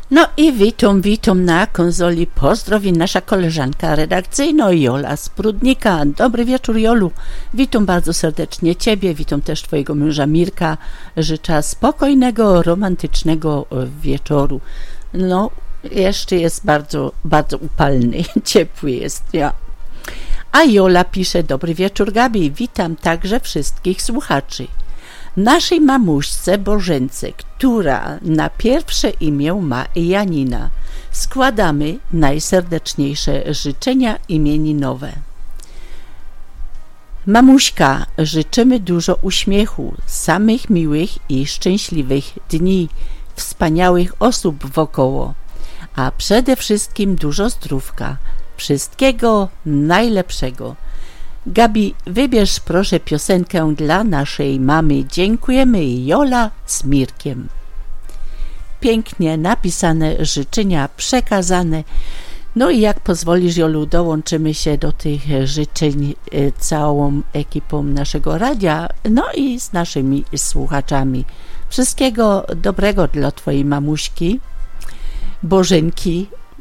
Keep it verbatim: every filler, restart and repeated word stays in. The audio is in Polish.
No i witam, witam na konsoli. Pozdrowi nasza koleżanka redakcyjna Jola z Prudnika. Dobry wieczór, Jolu. Witam bardzo serdecznie Ciebie, witam też Twojego męża Mirka. Życzę spokojnego, romantycznego wieczoru. No, jeszcze jest bardzo, bardzo upalny, ciepły jest, ja. A Jola pisze: dobry wieczór, Gabi. Witam także wszystkich słuchaczy. Naszej mamuśce Bożence, która na pierwsze imię ma Janina, składamy najserdeczniejsze życzenia imieninowe. Mamuśka, życzymy dużo uśmiechu, samych miłych i szczęśliwych dni, wspaniałych osób wokoło, a przede wszystkim dużo zdrówka, wszystkiego najlepszego. Gabi, wybierz proszę piosenkę dla naszej mamy. Dziękujemy, Jola z Mirkiem. Pięknie napisane życzenia, przekazane. No i jak pozwolisz, Jolu, dołączymy się do tych życzeń całą ekipą naszego radia, no i z naszymi słuchaczami. Wszystkiego dobrego dla Twojej mamuśki Bożenki